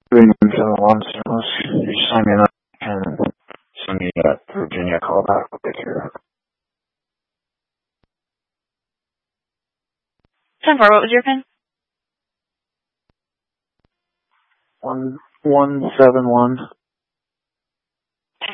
Doing once you sign me up and send me that Virginia call back. I'll take care of it. 10-4, what was your pin? 1171.